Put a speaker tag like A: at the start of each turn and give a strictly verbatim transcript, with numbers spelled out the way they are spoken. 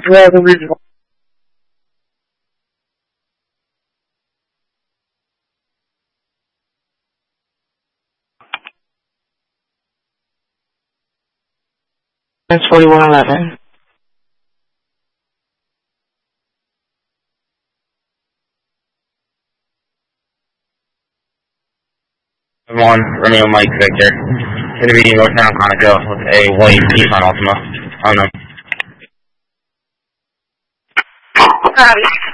A: Yeah, the regional. That's forty-one eleven.
B: One, Romeo Mike Victor. Intervening Northbound Conoco with a white Nissan Altima. Oh no.
A: Copy.